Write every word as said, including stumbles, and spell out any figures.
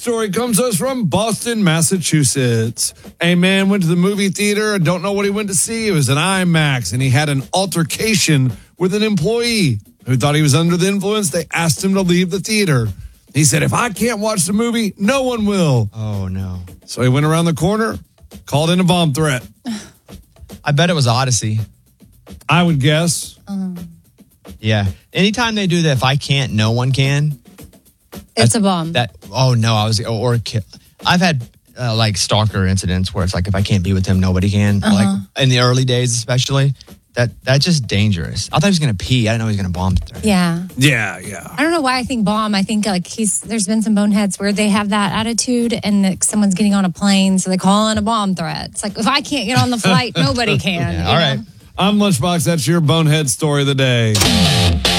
story comes to us from Boston, Massachusetts. A man went to the movie theater and don't know what he went to see. It was an IMAX, and he had an altercation with an employee who thought he was under the influence. They asked him to leave the theater. He said, if I can't watch the movie, no one will. Oh, no. So he went around the corner, called in a bomb threat. I bet it was Odyssey. I would guess. Um, Yeah. Anytime they do that, if I can't, no one can. It's a bomb. That. Oh, no. I was, or, or I've had uh, like stalker incidents where it's like, if I can't be with him, nobody can. Uh-huh. Like in the early days, especially. That That's just dangerous. I thought he was going to pee. I didn't know he was going to bomb. Yeah. Yeah, yeah. I don't know why I think bomb. I think like he's, there's been some boneheads where they have that attitude and that someone's getting on a plane, so they call in a bomb threat. It's like, if I can't get on the flight, nobody can. Yeah, you all know? right. I'm Lunchbox. That's your bonehead story of the day.